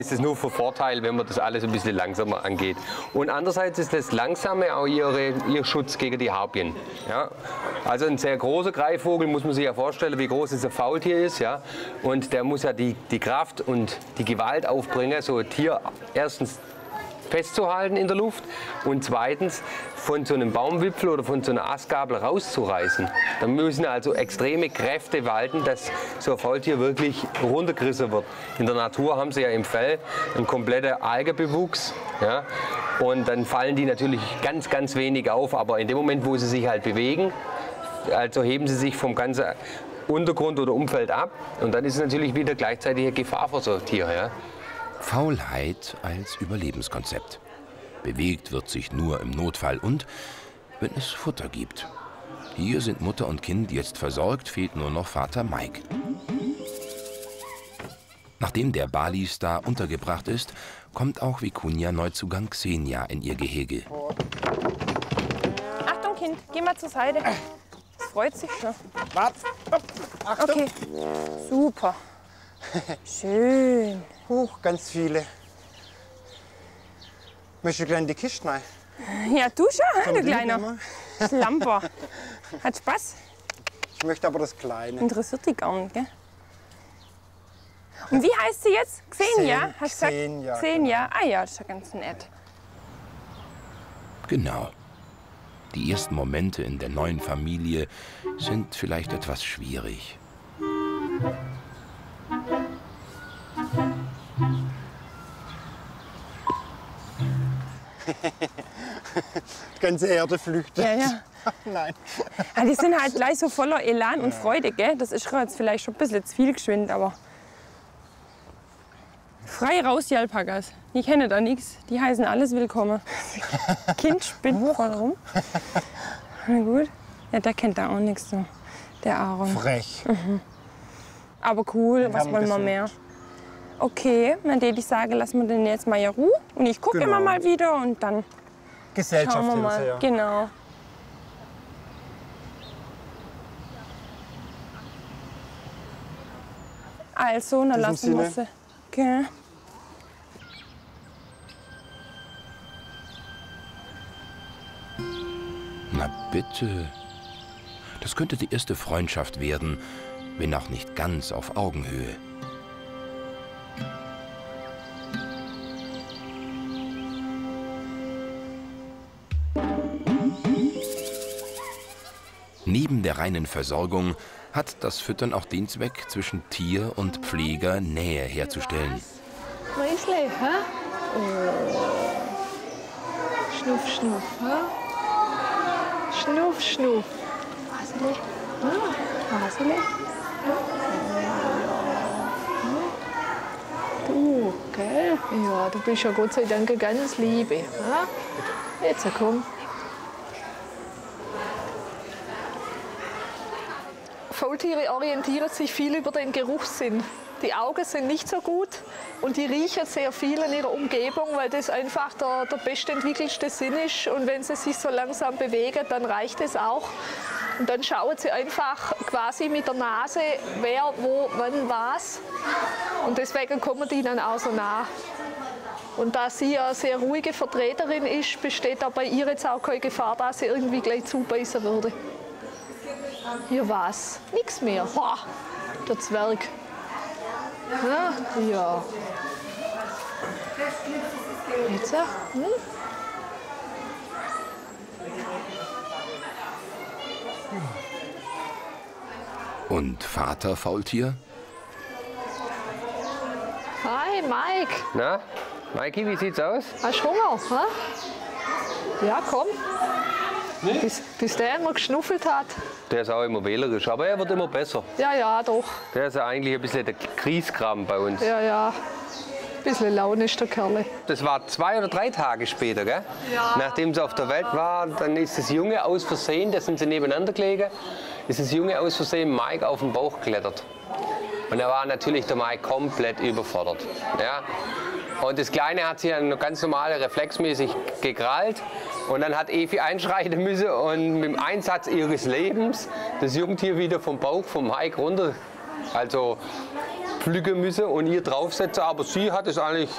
Es ist nur von Vorteil, wenn man das alles ein bisschen langsamer angeht. Und andererseits ist das Langsame auch ihr Schutz gegen die Harpien. Ja? Also ein sehr großer Greifvogel, muss man sich ja vorstellen, wie groß dieser Faultier ist. Ja? Und der muss ja die Kraft und die Gewalt aufbringen, so ein Tier erstens festzuhalten in der Luft und zweitens von so einem Baumwipfel oder von so einer Astgabel rauszureißen. Da müssen also extreme Kräfte walten, dass so ein Faultier wirklich runtergerissen wird. In der Natur haben sie ja im Fell einen kompletten Algenbewuchs, ja, und dann fallen die natürlich ganz, ganz wenig auf, aber in dem Moment, wo sie sich halt bewegen, also heben sie sich vom ganzen Untergrund oder Umfeld ab und dann ist es natürlich wieder gleichzeitig eine Gefahr für so ein Tier. Ja. Faulheit als Überlebenskonzept. Bewegt wird sich nur im Notfall und wenn es Futter gibt. Hier sind Mutter und Kind jetzt versorgt, fehlt nur noch Vater Mike. Nachdem der Bali-Star untergebracht ist, kommt auch Vicuña-Neuzugang Xenia in ihr Gehege. Achtung, Kind, geh mal zur Seite. Das freut sich schon. Wart. Achtung. Okay, super. Schön. Huch, ganz viele. Möchtest du gleich in die Kiste rein? Ja, du schon, du Kleiner. Schlamper. Hat Spaß? Ich möchte aber das Kleine. Interessiert dich gar nicht, gell? Und wie heißt sie jetzt? Xenia? Hast du Xenia. gesagt? Xenia. Ah ja, das ist ja ganz nett. Genau. Die ersten Momente in der neuen Familie sind vielleicht etwas schwierig. Die ganze Erde flüchtet. Ja, ja. Nein. Ja, die sind halt gleich so voller Elan und Freude, gell? Das ist jetzt vielleicht schon ein bisschen zu viel geschwind, aber frei raus, die Alpakas. Die kennen da nichts. Die heißen alles willkommen. Kind spinnt voll rum. Na gut. Ja, der kennt da auch nichts, so. Der Aaron. Frech. Aber cool, Den was haben wollen wir gesehen. mehr? Okay, dann würde ich sagen, lassen wir den jetzt mal ja Ruhe. Und ich gucke Genau. immer mal wieder und dann Gesellschaft schauen wir mal. Hilfe, ja. Genau. Also, dann In diesem lassen wir Sinne. sie. Okay. Na bitte. Das könnte die erste Freundschaft werden, wenn auch nicht ganz auf Augenhöhe. Neben der reinen Versorgung hat das Füttern auch den Zweck, zwischen Tier und Pfleger Nähe herzustellen. Mäusle, hä? Oh. Schnuff, schnuff, hä? Schnuff, schnuff. Hasele, Hasele. Du, gell? Ja, du bist ja Gott sei Dank ganz Liebe. Hä? Jetzt komm. Faultiere orientieren sich viel über den Geruchssinn. Die Augen sind nicht so gut und die riechen sehr viel in ihrer Umgebung, weil das einfach der bestentwickelste Sinn ist. Und wenn sie sich so langsam bewegen, dann reicht es auch. Und dann schauen sie einfach quasi mit der Nase, wer, wo, wann, was. Und deswegen kommen die dann auch so nah. Und da sie eine sehr ruhige Vertreterin ist, besteht auch bei ihr jetzt auch keine Gefahr, dass sie irgendwie gleich zubeißen würde. Hier was? Nix mehr. Boah, der Zwerg. Ja. Ja. Jetzt? Hm? Und Vater Faultier? Hi, Mike. Na, Maiki, wie sieht's aus? Hast du Hunger? Hä? Ja, komm. Bis der immer geschnuffelt hat. Der ist auch immer wählerisch, aber er wird immer besser. Ja, ja, doch. Der ist ja eigentlich ein bisschen der Grieskram bei uns. Ja, ja. Ein bisschen launisch, der Kerl. Das war 2 oder 3 Tage später, gell? Ja. Nachdem sie auf der Welt war, dann ist das Junge aus Versehen, da sind sie nebeneinander gelegen, ist das Junge aus Versehen Mike auf den Bauch geklettert. Und da war natürlich der Mike komplett überfordert. Ja? Und das Kleine hat sich dann ganz normal reflexmäßig gekrallt. Und dann hat Evi einschreiten müssen und mit dem Einsatz ihres Lebens das Jungtier wieder vom Bauch vom Mike runter, also pflücken müssen und ihr draufsetzen. Aber sie hat es eigentlich